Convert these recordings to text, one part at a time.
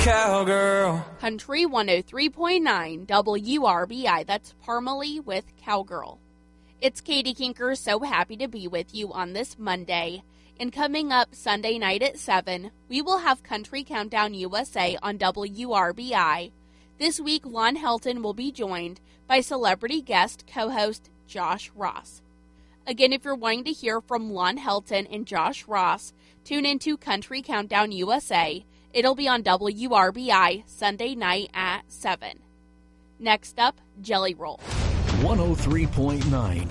cowgirl. Country 103.9 WRBI. That's Parmalee with Cowgirl. It's Katie Kinker, so happy to be with you on this Monday. And coming up Sunday night at 7, we will have Country Countdown USA on WRBI. This week, Lon Helton will be joined by celebrity guest co-host Josh Ross. Again, if you're wanting to hear from Lon Helton and Josh Ross, tune into Country Countdown USA. It'll be on WRBI Sunday night at 7. Next up, Jelly Roll. 103.9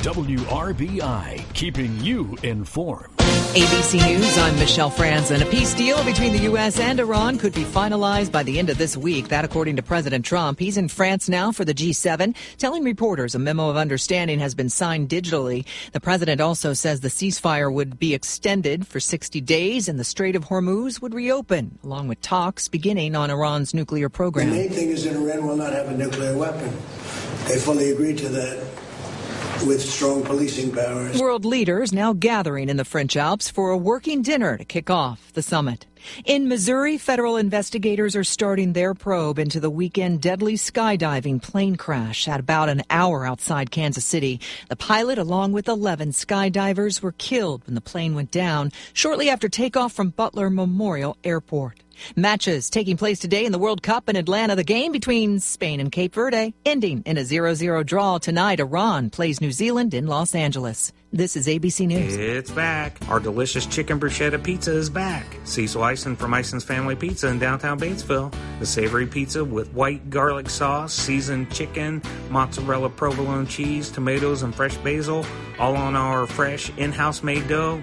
WRBI, keeping you informed. ABC News, I'm Michelle Franzen. A peace deal between the U.S. and Iran could be finalized by the end of this week. That according to President Trump. He's in France now for the G7, telling reporters a memo of understanding has been signed digitally. The president also says the ceasefire would be extended for 60 days and the Strait of Hormuz would reopen, along with talks beginning on Iran's nuclear program. The main thing is that Iran will not have a nuclear weapon. They fully agreed to that with strong policing powers. World leaders now gathering in the French Alps for a working dinner to kick off the summit. In Missouri, federal investigators are starting their probe into the weekend deadly skydiving plane crash at about an hour outside Kansas City. The pilot, along with 11 skydivers, were killed when the plane went down shortly after takeoff from Butler Memorial Airport. Matches taking place today in the World Cup in Atlanta. The game between Spain and Cape Verde ending in a 0-0 draw tonight. Iran plays New Zealand in Los Angeles. This is ABC News. It's back. Our delicious chicken bruschetta pizza is back. Cecil Eisen from Eisen's Family Pizza in downtown Batesville. The savory pizza with white garlic sauce, seasoned chicken, mozzarella provolone cheese, tomatoes, and fresh basil, all on our fresh in-house made dough.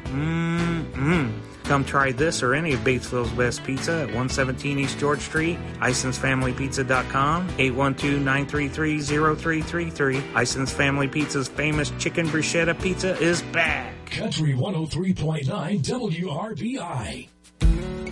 Come try this or any of Batesville's best pizza at 117 East George Street, IsonsFamilyPizza.com, 812-933-0333. Ison's Family Pizza's famous chicken bruschetta pizza is back. Country 103.9 WRBI.